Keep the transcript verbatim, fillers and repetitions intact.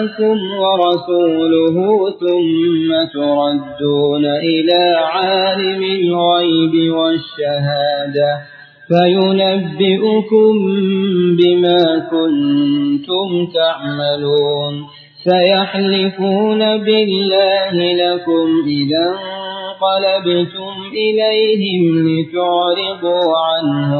ورسوله ثم تردون إلى عالم الغيب والشهادة فينبئكم بما كنتم تعملون سيحلفون بالله لكم إذا انقلبتم إليهم لتعرضوا عنهم